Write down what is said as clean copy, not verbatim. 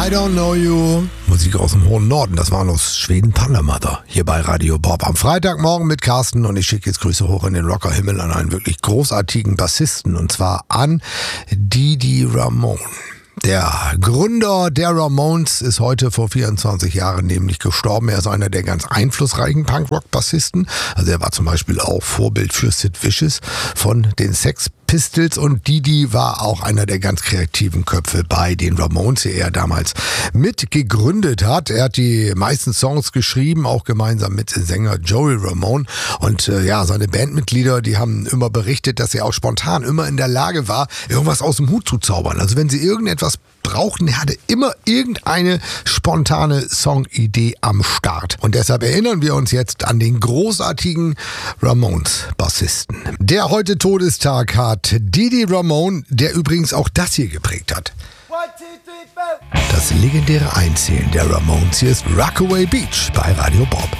I Don't Know You. Musik aus dem hohen Norden, das waren aus Schweden Thunder Mother. Hier bei Radio Bob am Freitagmorgen mit Carsten und ich schicke jetzt Grüße hoch in den Rockerhimmel an einen wirklich großartigen Bassisten und zwar an Didi Ramone. Der Gründer der Ramones ist heute vor 24 Jahren nämlich gestorben. Er ist einer der ganz einflussreichen Punkrock-Bassisten. Also er war zum Beispiel auch Vorbild für Sid Vicious von den Sex Pistols und Didi war auch einer der ganz kreativen Köpfe bei den Ramones, die er damals mitgegründet hat. Er hat die meisten Songs geschrieben, auch gemeinsam mit Sänger Joey Ramone. Und seine Bandmitglieder, die haben immer berichtet, dass er auch spontan immer in der Lage war, irgendwas aus dem Hut zu zaubern. Also wenn sie irgendetwas brauchten, er hatte immer irgendeine spontane Songidee am Start. Und deshalb erinnern wir uns jetzt an den großartigen Ramones-Bassisten. Der heute Todestag hat Didi Ramone, der übrigens auch das hier geprägt hat. Das legendäre Einzählen der Ramones. Hier ist Rockaway Beach bei Radio Bob.